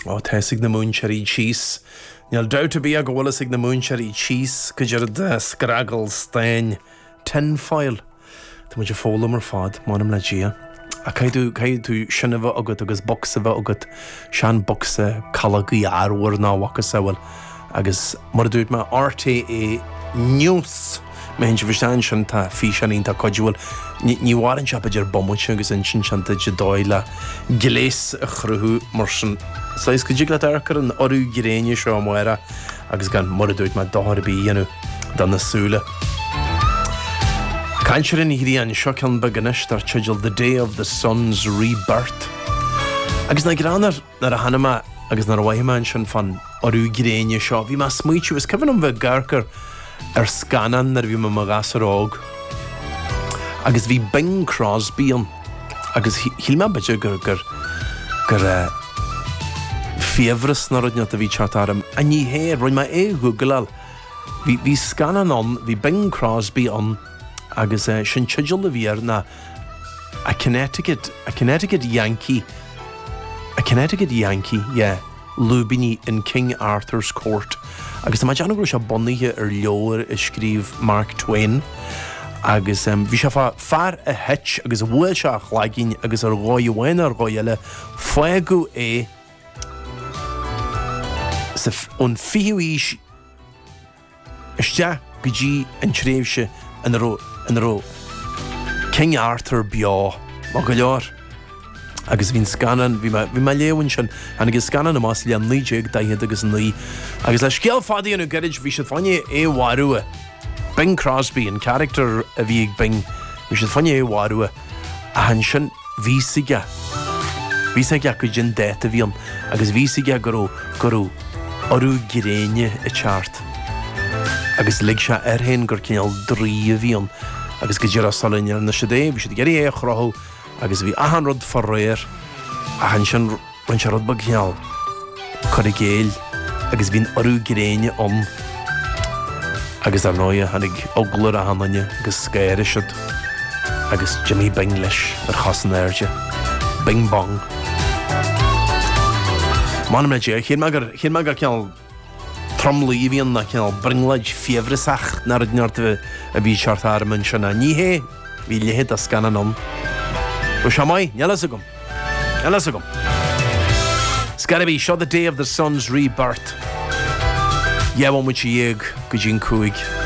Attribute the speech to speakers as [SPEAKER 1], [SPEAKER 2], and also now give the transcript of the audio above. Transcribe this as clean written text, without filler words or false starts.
[SPEAKER 1] Ó tesigh na mún seí cheese. Níl doubt bí a gohfulasig na mún seí cheese go deiread scraggle stein tinfoil. Tá muidir fóla mar fad, mánam le dia. A caiú sinna bheith agat agus boxa bheith agat sean boxa calagaí arúir ná wachas saoil agus mar dúirt me RTA News me hin bhstein sin tá fi seanín tá coidúil ní bhhain se beidir bommute agus in sin seanta de dóile giléis a chruthú mar sin sais go ddígla arcar an orú giréine seo muire agus gan mar dúirt me dáthbí dhéanú don nasúla. Caintear in hírí an seo ceann beganis tar tideal The Day of the Sun's Rebirth. Agus na granar nar a hanama agus nar wahiman sin fan orú giréine seo. Bhí má smuitiú is cyfan an bheith garcar scanan nar bhí má magas ar ág. Agus bhí Bing Crosby an. Agus híl má beidir gur fievras nar odneat a bhí chartaram. A ní héir, roi'n má Google Bhí scanan an, bhí Bing Crosby an, agus sin tideal a bhíar na a Connecticut Yankee, yeah, Lubini in King Arthur's Court. Agus tá deanú se boníthe ar leor i scríomh Mark Twain. Agus bhí se fear a het agus bhfuil se a chláigín agus ar gáidhhain ar gáile foigu é ón fiúís iste go dtí an tréimhse an ró King Arthur bea má go leor. Agus bhín scanan, bhí má léhain sin agus scanan na más leon 9 agus 9. Agus le scéal fadaí anú gairid bhí se fanne éhharúa. Bing Crosby an character a bhí ag Bing, bhí se fanne éhharúa a han sin bhí sige go gin déta bhíon agus bhí sige gurú orú giréine i teart. Agus lig se arhéin gur cinál 3 bhíon agus go dtíar salin ar na sidé, bhí si geirí é chrathú agus bhí ahanrod forréir a han sin rin se rud bag cheall chur géil agus bhín orú giréine an agus ar náide hanig oglar a hananne agus scéire siad agus Jimmy Bing leis ar chasan airde Bing Bong. Manam le dé, chéad me gur ceall tromlaí bhíon na ceall bringlaid fievrisach nar adneart a bhí seartar man sinna níhé bhí lehéad a scanan an. Well, Shamai, Yalasagum. It's gotta be show The Day of the Sun's Rebirth. Yeah, one which you good Kuig.